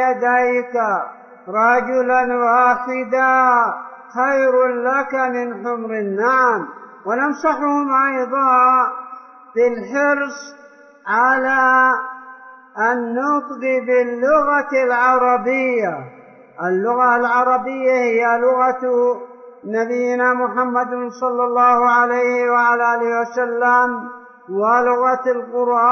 يديك رجلا واحدا خير لك من حمر النعم. وننصحهم أيضا بالحرص على النطق باللغة العربية. اللغة العربية هي لغة نبينا محمد صلى الله عليه وعلى آله وسلم ولغة القرآن